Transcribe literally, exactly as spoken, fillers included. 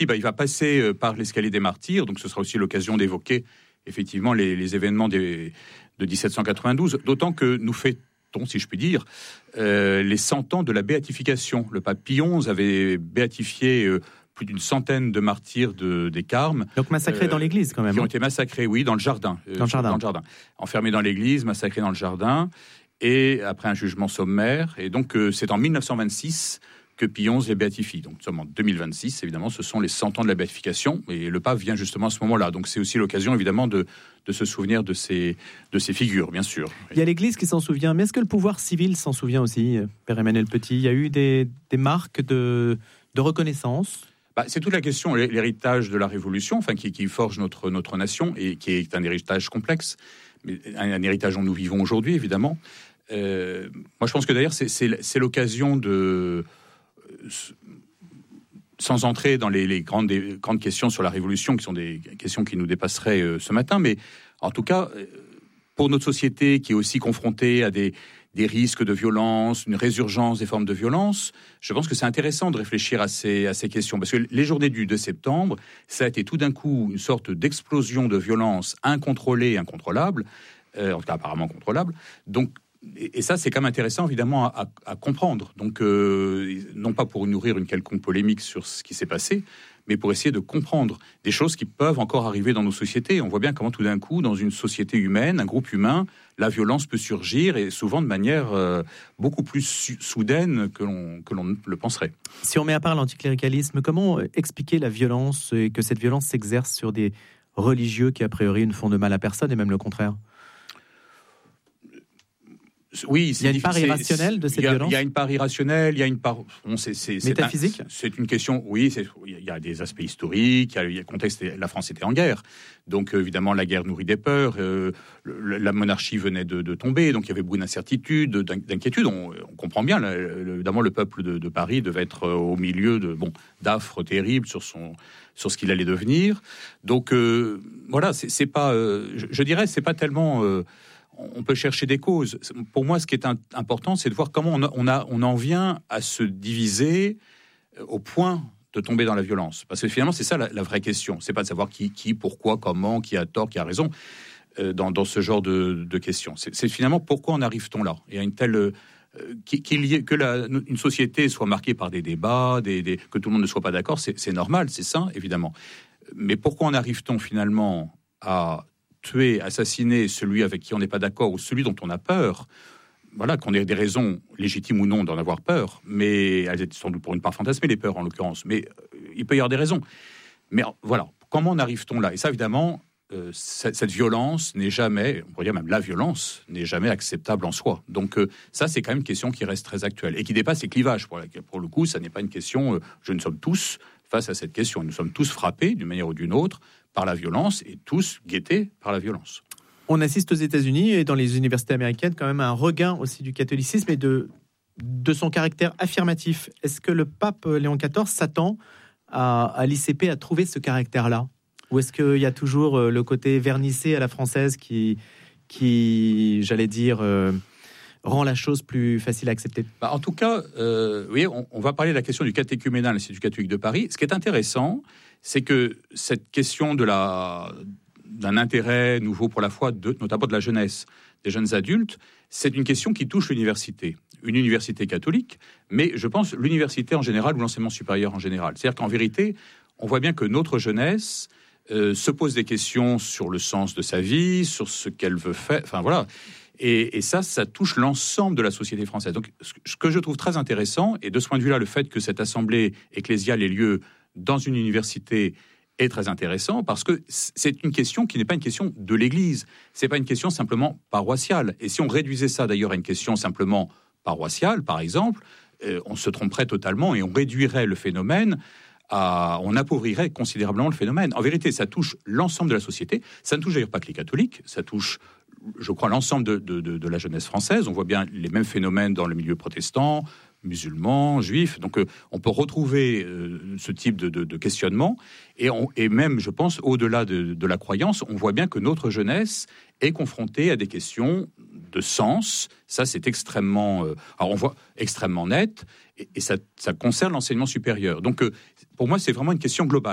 aussi, bah, il va passer par l'escalier des martyrs, donc ce sera aussi l'occasion d'évoquer effectivement les, les événements des, de dix-sept cent quatre-vingt-douze, d'autant que nous fêtons, si je puis dire, euh, les cent ans de la béatification. Le pape Pie onze avait béatifié euh, plus d'une centaine de martyrs de, des Carmes. Donc massacrés euh, dans l'église quand même. Qui ont été massacrés, oui, dans le jardin. Dans, euh, le, jardin. dans le jardin. Enfermés dans l'église, massacrés dans le jardin, et après un jugement sommaire. Et donc euh, c'est en mille neuf cent vingt-six que Pie onze les béatifie. Donc nous sommes en deux mille vingt-six, évidemment, ce sont les cent ans de la béatification, et le pape vient justement à ce moment-là. Donc c'est aussi l'occasion, évidemment, de, de se souvenir de ces, de ces figures, bien sûr. Il y a l'Église qui s'en souvient, mais est-ce que le pouvoir civil s'en souvient aussi, Père Emmanuel Petit? Il y a eu des, des marques de, de reconnaissance? Bah, c'est toute la question, l'héritage de la Révolution, enfin, qui, qui forge notre, notre nation, et qui est un héritage complexe, mais un, un héritage dont nous vivons aujourd'hui, évidemment. Euh, moi, je pense que d'ailleurs, c'est, c'est, c'est l'occasion de... sans entrer dans les, les grandes, des, grandes questions sur la Révolution, qui sont des questions qui nous dépasseraient euh, ce matin, mais en tout cas, pour notre société qui est aussi confrontée à des, des risques de violence, une résurgence des formes de violence, je pense que c'est intéressant de réfléchir à ces, à ces questions, parce que les journées du deux septembre, ça a été tout d'un coup une sorte d'explosion de violence incontrôlée, incontrôlable, euh, en tout cas apparemment contrôlable, donc et ça, c'est quand même intéressant, évidemment, à, à comprendre. Donc, euh, non pas pour nourrir une quelconque polémique sur ce qui s'est passé, mais pour essayer de comprendre des choses qui peuvent encore arriver dans nos sociétés. On voit bien comment, tout d'un coup, dans une société humaine, un groupe humain, la violence peut surgir, et souvent de manière euh, beaucoup plus su- soudaine que l'on, que l'on le penserait. Si on met à part l'anticléricalisme, comment expliquer la violence et que cette violence s'exerce sur des religieux qui, a priori, ne font de mal à personne, et même le contraire? Oui, il y a une part irrationnelle de cette il y a, violence. Il y a une part irrationnelle, il y a une part. Bon, c'est, c'est, c'est métaphysique. Un, c'est une question. Oui, c'est, il y a des aspects historiques. Il y a, il y a le contexte. La France était en guerre, donc évidemment la guerre nourrit des peurs. Euh, le, la monarchie venait de, de tomber, donc il y avait beaucoup d'incertitudes, d'inquiétudes. On, on comprend bien. Là, évidemment, le peuple de, de Paris devait être au milieu de bon d'affres terribles sur son sur ce qu'il allait devenir. Donc euh, voilà, c'est, c'est pas. Euh, je, je dirais, c'est pas tellement. Euh, On peut chercher des causes. Pour moi, ce qui est un, important, c'est de voir comment on, a, on, a, on en vient à se diviser au point de tomber dans la violence. Parce que finalement, c'est ça la, la vraie question. C'est pas de savoir qui, qui, pourquoi, comment, qui a tort, qui a raison euh, dans, dans ce genre de, de questions. C'est, c'est finalement pourquoi en arrive-t-on là ? Il y a une telle... Euh, qu'il y ait, que la, une société soit marquée par des débats, des, des, que tout le monde ne soit pas d'accord, c'est, c'est normal, c'est sain, évidemment. Mais pourquoi en arrive-t-on finalement à tuer, assassiner celui avec qui on n'est pas d'accord ou celui dont on a peur? Voilà, qu'on ait des raisons légitimes ou non d'en avoir peur, mais elles étaient sans doute pour une part fantasmées, les peurs en l'occurrence, mais euh, il peut y avoir des raisons. Mais voilà, comment en arrive-t-on là? Et ça, évidemment, euh, cette, cette violence n'est jamais, on pourrait dire même la violence, n'est jamais acceptable en soi. Donc euh, ça, c'est quand même une question qui reste très actuelle et qui dépasse les clivages. Pour, la, pour le coup, ça n'est pas une question, euh, je ne sommes tous face à cette question. Nous sommes tous frappés, d'une manière ou d'une autre, par la violence, et tous guettés par la violence. On assiste aux États-Unis et dans les universités américaines quand même à un regain aussi du catholicisme et de, de son caractère affirmatif. Est-ce que le pape Léon quatorze s'attend à, à l'I C P à trouver ce caractère-là? Ou est-ce qu'il y a toujours le côté vernissé à la française qui, qui j'allais dire, euh, rend la chose plus facile à accepter? Bah, en tout cas, euh, oui, on, on va parler de la question du catéchuménat à l'Institut catholique de Paris. Ce qui est intéressant, c'est que cette question de la, d'un intérêt nouveau pour la foi, de, notamment de la jeunesse, des jeunes adultes, c'est une question qui touche l'université. Une université catholique, mais je pense l'université en général ou l'enseignement supérieur en général. C'est-à-dire qu'en vérité, on voit bien que notre jeunesse euh, se pose des questions sur le sens de sa vie, sur ce qu'elle veut faire, enfin voilà. Et, et ça, ça touche l'ensemble de la société française. Donc, ce que je trouve très intéressant, et de ce point de vue-là, le fait que cette assemblée ecclésiale ait lieu dans une université est très intéressant, parce que c'est une question qui n'est pas une question de l'Église, c'est pas une question simplement paroissiale. Et si on réduisait ça d'ailleurs à une question simplement paroissiale, par exemple, euh, on se tromperait totalement et on réduirait le phénomène à, on appauvrirait considérablement le phénomène. En vérité, ça touche l'ensemble de la société. Ça ne touche d'ailleurs pas que les catholiques, ça touche, je crois, l'ensemble de, de, de, de la jeunesse française. On voit bien les mêmes phénomènes dans le milieu protestant, musulmans, juifs. Donc, euh, on peut retrouver euh, ce type de, de, de questionnement. Et, on, et même, je pense, au-delà de, de la croyance, on voit bien que notre jeunesse est confrontée à des questions de sens. Ça, c'est extrêmement, euh, alors on voit extrêmement net, et, et ça, ça concerne l'enseignement supérieur. Donc, euh, pour moi, c'est vraiment une question globale.